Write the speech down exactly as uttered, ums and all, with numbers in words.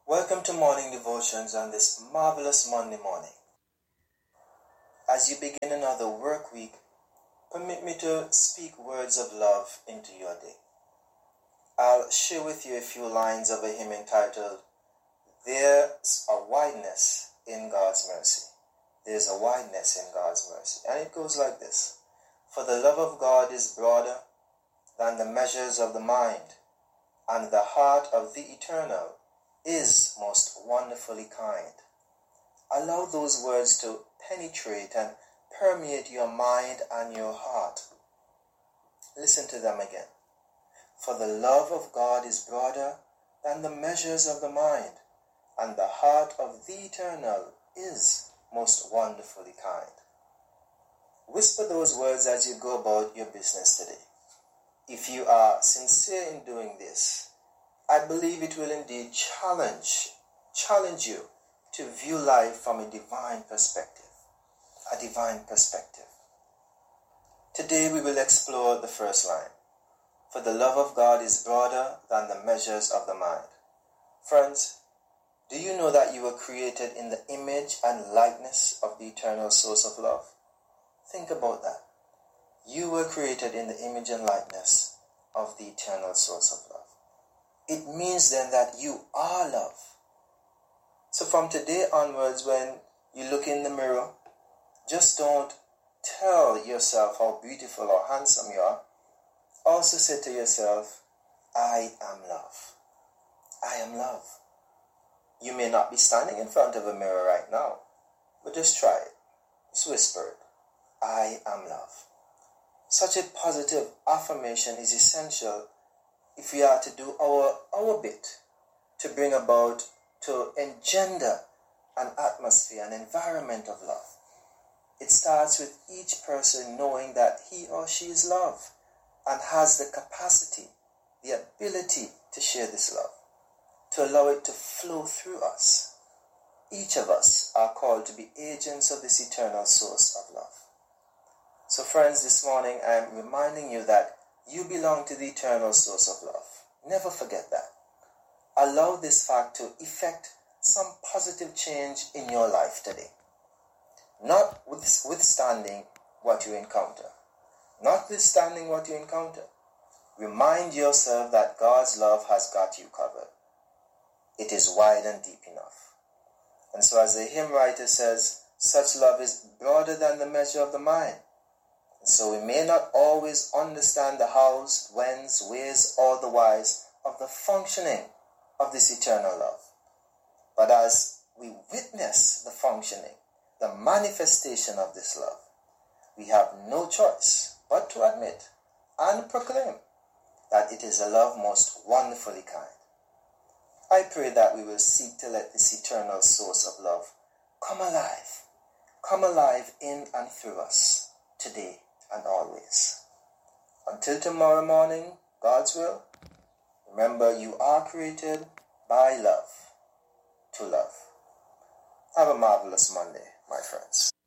Welcome to morning devotions on this marvelous Monday morning. As you begin another work week, permit me to speak words of love into your day. I'll share with you a few lines of a hymn entitled, There's a Wideness in God's Mercy. There's a wideness in God's mercy. And it goes like this. For the love of God is broader than the measures of the mind, and the heart of the eternal is most wonderfully kind. Allow those words to penetrate and permeate your mind and your heart. Listen to them again. For the love of God is broader than the measures of the mind, and the heart of the eternal is most wonderfully kind. Whisper those words as you go about your business today. If you are sincere in doing this, I believe it will indeed challenge, challenge you to view life from a divine perspective, a divine perspective. Today we will explore the first line. For the love of God is broader than the measures of the mind. Friends, do you know that you were created in the image and likeness of the eternal source of love? Think about that. You were created in the image and likeness of the eternal source of love. It means then that you are love. So from today onwards, when you look in the mirror, just don't tell yourself how beautiful or handsome you are. Also say to yourself, I am love. I am love. You may not be standing in front of a mirror right now, but just try it. Just whisper it. I am love. Such a positive affirmation is essential if we are to do our, our bit to bring about, to engender an atmosphere, an environment of love. It starts with each person knowing that he or she is love and has the capacity, the ability to share this love, to allow it to flow through us. Each of us are called to be agents of this eternal source of love. So friends, this morning I am reminding you that you belong to the eternal source of love. Never forget that. Allow this fact to effect some positive change in your life today. Notwithstanding what you encounter. Notwithstanding what you encounter. Remind yourself that God's love has got you covered. It is wide and deep enough. And so as the hymn writer says, such love is broader than the measure of the mind. So we may not always understand the hows, whens, wheres, or the whys of the functioning of this eternal love. But as we witness the functioning, the manifestation of this love, we have no choice but to admit and proclaim that it is a love most wonderfully kind. I pray that we will seek to let this eternal source of love come alive, come alive in and through us today and always. Until tomorrow morning, God's will, remember you are created by love to love. Have a marvelous Monday, my friends.